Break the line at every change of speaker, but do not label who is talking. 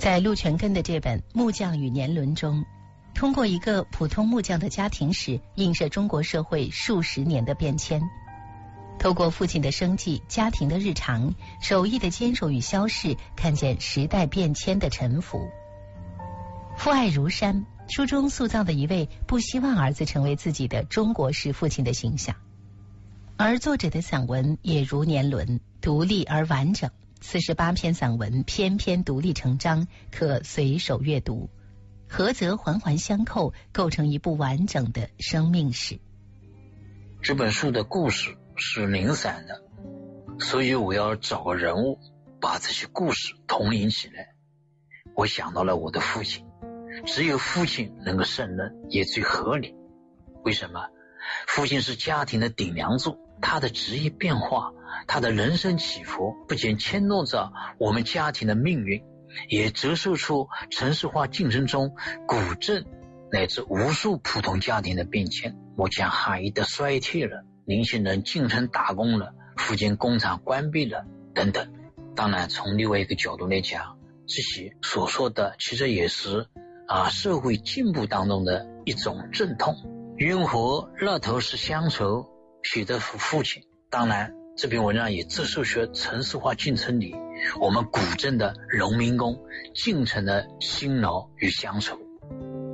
在陆全根的这本《木匠与年轮》中，通过一个普通木匠的家庭史，映射中国社会数十年的变迁。透过父亲的生计、家庭的日常、手艺的坚守与消逝，看见时代变迁的沉浮。父爱如山，书中塑造的一位不希望儿子成为自己的中国式父亲的形象。而作者的散文也如年轮，独立而完整，48篇散文篇篇独立成章，可随手阅读，合则环环相扣，构成一部完整的生命史。
这本书的故事是零散的，所以我要找个人物把这些故事统领起来。我想到了我的父亲，只有父亲能够胜任，也最合理。为什么？父亲是家庭的顶梁柱，他的职业变化，他的人生起伏，不仅牵动着我们家庭的命运，也折射出城市化竞争中古镇乃至无数普通家庭的变迁。目前行业的衰退了，年轻人进城打工了，附近工厂关闭了等等。当然从另外一个角度来讲，这些所说的其实也是社会进步当中的一种阵痛。晕火那头是乡愁写的父亲，当然这篇文章也折射出城市化进程里我们古镇的农民工进城的辛劳与乡愁。